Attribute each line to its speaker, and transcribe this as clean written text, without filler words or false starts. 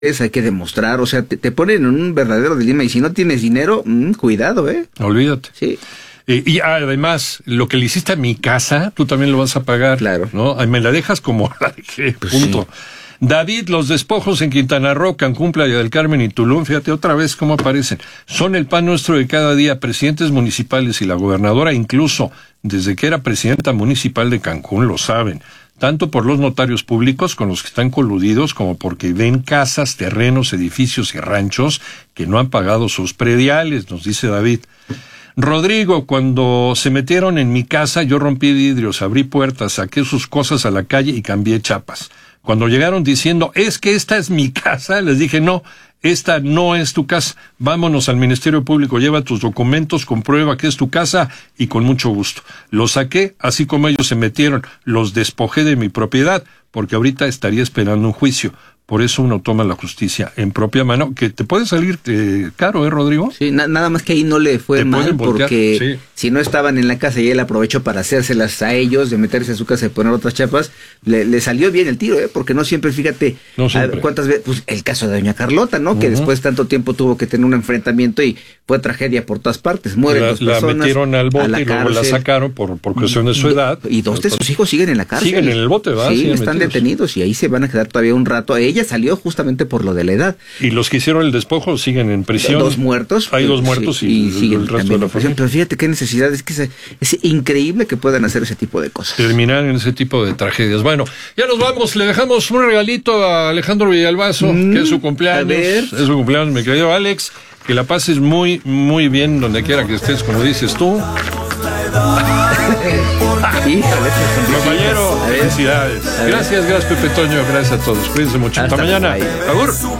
Speaker 1: hay que demostrar, o sea, te ponen en un verdadero dilema, y si no tienes dinero, cuidado,
Speaker 2: Olvídate.
Speaker 1: Sí.
Speaker 2: Y además, lo que le hiciste a mi casa, tú también lo vas a pagar.
Speaker 1: Claro.
Speaker 2: ¿No? Me la dejas como la dejé,
Speaker 1: Pues
Speaker 2: punto.
Speaker 1: sí.
Speaker 2: David, los despojos en Quintana Roo, Cancún, Playa del Carmen y Tulum, fíjate otra vez cómo aparecen. Son el pan nuestro de cada día. Presidentes municipales y la gobernadora, incluso desde que era presidenta municipal de Cancún, lo saben. Tanto por los notarios públicos con los que están coludidos, como porque ven casas, terrenos, edificios y ranchos que no han pagado sus prediales, nos dice David. Rodrigo, cuando se metieron en mi casa, yo rompí vidrios, abrí puertas, saqué sus cosas a la calle y cambié chapas. Cuando llegaron diciendo, es que esta es mi casa, les dije, no, esta no es tu casa. Vámonos al Ministerio Público, lleva tus documentos, comprueba que es tu casa y con mucho gusto. Los saqué, así como ellos se metieron, los despojé de mi propiedad, porque ahorita estaría esperando un juicio. Por eso uno toma la justicia en propia mano, que te puede salir caro, Rodrigo?
Speaker 1: Sí, nada más que ahí no le fue mal, porque si no estaban en la casa y él aprovechó para hacérselas a ellos, de meterse a su casa y poner otras chapas, le salió bien el tiro, porque no siempre, fíjate, cuántas veces, pues el caso de doña Carlota, ¿no? Que después de tanto tiempo tuvo que tener un enfrentamiento y fue tragedia por todas partes, mueren dos personas.
Speaker 2: La metieron al bote y luego la sacaron por cuestión de su edad.
Speaker 1: Y dos de sus hijos siguen en la cárcel.
Speaker 2: Siguen en el bote, ¿verdad?
Speaker 1: Sí, están detenidos y ahí se van a quedar todavía un rato. Ella salió justamente por lo de la edad.
Speaker 2: Y los que hicieron el despojo siguen en prisión.
Speaker 1: Dos muertos.
Speaker 2: Hay dos muertos
Speaker 1: sí,
Speaker 2: y
Speaker 1: siguen
Speaker 2: el resto de la familia.
Speaker 1: Pero fíjate qué necesidad, es que es increíble que puedan hacer ese tipo de cosas.
Speaker 2: Terminar en ese tipo de tragedias. Bueno, ya nos vamos, le dejamos un regalito a Alejandro Villalbazo, que es su cumpleaños.
Speaker 1: A ver.
Speaker 2: Es su cumpleaños, mi querido Alex. Que la pases muy, muy bien donde quiera que estés, como dices tú. Compañero, felicidades. Gracias, Pepe Toño, gracias a todos. Cuídense mucho. Hasta mañana. Agur.